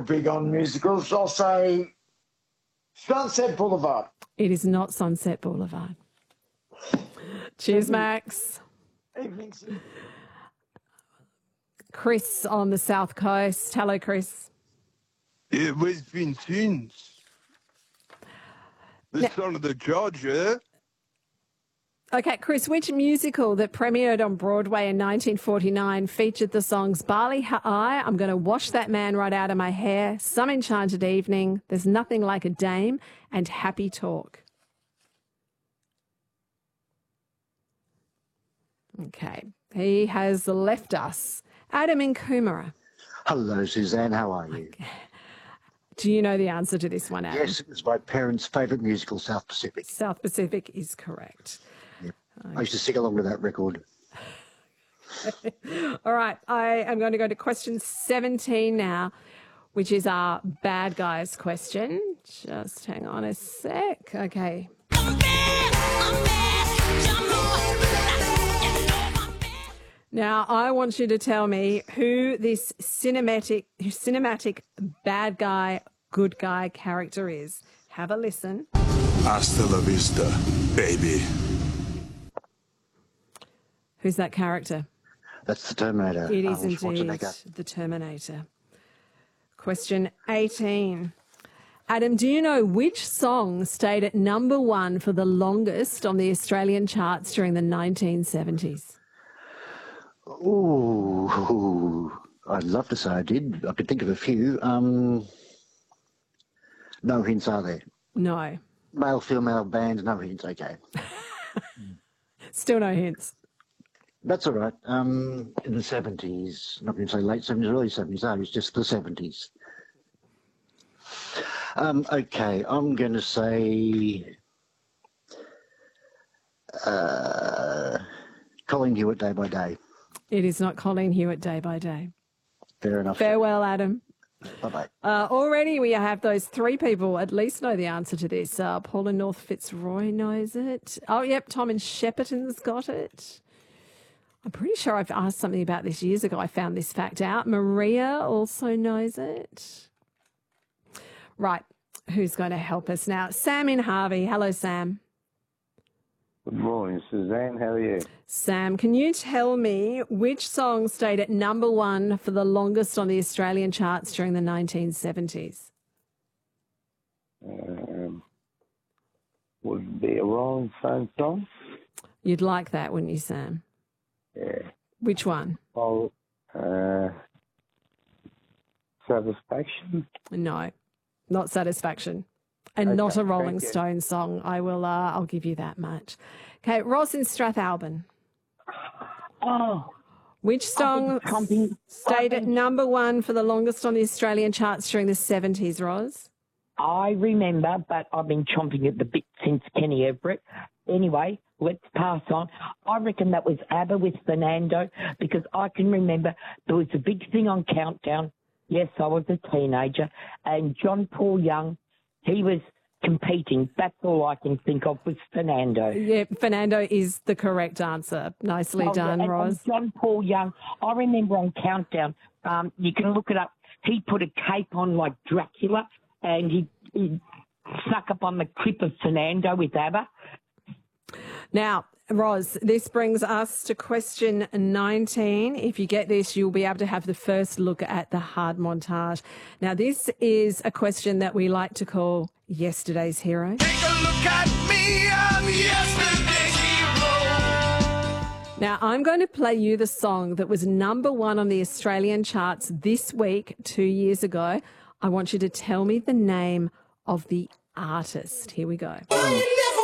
big on musicals. I'll say Sunset Boulevard. It is not Sunset Boulevard. Cheers, Max. Evening, sir. Chris on the South Coast. Hello, Chris. It was Vincennes. The son of the judge, yeah? Okay, Chris, which musical that premiered on Broadway in 1949 featured the songs Bali Ha'ai, I'm going to wash that man right out of my hair, Some Enchanted Evening, There's Nothing Like a Dame, and Happy Talk? Okay, he has left us. Adam in Coomera. Hello, Suzanne. How are you? Do you know the answer to this one, Adam? Yes, it was my parents' favourite musical, South Pacific. South Pacific is correct. Yep. I used to sing along to that record. All right, I am going to go to question 17 now, which is our bad guys question. Just hang on a sec. Okay. Now, I want you to tell me who this cinematic bad guy, good guy character is. Have a listen. Hasta la vista, baby. Who's that character? That's the Terminator. It is Arnold indeed Schwarzenegger. the Terminator. Question 18. Adam, do you know which song stayed at number one for the longest on the Australian charts during the 1970s? Ooh, I'd love to say I did. I could think of a few. No hints, are there? No. Male, female bands, no hints, okay. Still no hints. That's all right. In the 70s, not going to say late 70s, early 70s, no, it's just the 70s. Okay, I'm going to say Colin Hewitt, Day by Day. It is not Colleen Hewitt, Day by Day. Fair enough. Farewell, Adam. Bye-bye. Already we have those three people at least know the answer to this. Paul in North Fitzroy knows it. Oh, yep, Tom in Shepparton's got it. I'm pretty sure I've asked something about this years ago. I found this fact out. Maria also knows it. Right, who's going to help us now? Sam in Harvey. Hello, Sam. Good morning, Suzanne. How are you? Sam, can you tell me which song stayed at number one for the longest on the Australian charts during the 1970s? Would it be a Rolling Stone song? You'd like that, wouldn't you, Sam? Yeah. Which one? Oh, Satisfaction? No, not Satisfaction. And Okay, not a Rolling thank you. Stone song. I'll give you that much. Okay, Ross in Strathalbyn. Oh, Which song stayed at number one for the longest on the Australian charts during the 70s, Roz? I remember, but I've been chomping at the bit since Kenny Everett. Anyway, let's pass on. I reckon that was ABBA with Fernando, because I can remember there was a big thing on Countdown. Yes, I was a teenager, and John Paul Young, he was competing. That's all I can think of was Fernando. Yeah, Fernando is the correct answer. Nicely done, and Roz. John Paul Young, I remember on Countdown, you can look it up, he put a cape on like Dracula, and he snuck up on the clip of Fernando with ABBA. Now, Roz, this brings us to question 19. If you get this, you'll be able to have the first look at the hard montage. Now, this is a question that we like to call Yesterday's Hero. Take a look at me, I'm yesterday's hero. Now, I'm going to play you the song that was number one on the Australian charts this week, 2 years ago. I want you to tell me the name of the artist. Here we go.